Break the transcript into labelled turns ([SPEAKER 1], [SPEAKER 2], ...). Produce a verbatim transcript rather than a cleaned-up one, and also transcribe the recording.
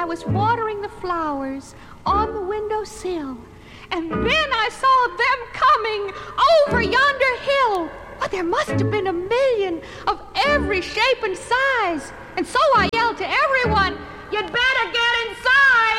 [SPEAKER 1] was watering the flowers on the windowsill. And then I saw them coming over yonder hill. Oh, there must have been a million of every shape and size. And so I yelled to everyone, "You'd better get inside!"